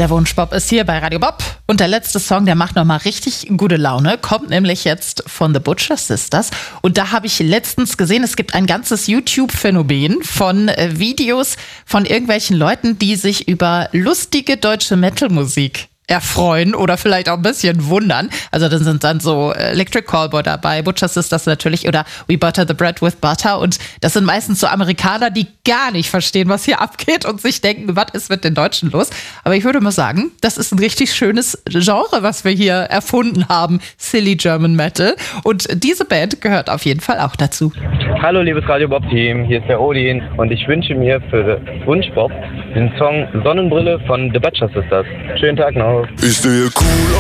Der Wunschbop ist hier bei Radio Bob und der letzte Song, der macht nochmal richtig gute Laune, kommt nämlich jetzt von The Butcher Sisters und da habe ich letztens gesehen, es gibt ein ganzes YouTube-Phänomen von Videos von irgendwelchen Leuten, die sich über lustige deutsche Metal-Musik erfreuen oder vielleicht auch ein bisschen wundern. Also dann sind dann so Electric Callboy dabei, Butcher Sisters natürlich oder We Butter the Bread with Butter und das sind meistens so Amerikaner, die gar nicht verstehen, was hier abgeht und sich denken, was ist mit den Deutschen los? Aber ich würde mal sagen, das ist ein richtig schönes Genre, was wir hier erfunden haben, Silly German Metal und diese Band gehört auf jeden Fall auch dazu. Hallo liebes Radio Bob Team, hier ist der Odin und ich wünsche mir für Wunschbop den Song Sonnenbrille von The Butcher Sisters. Schönen Tag noch. Ich sehe cool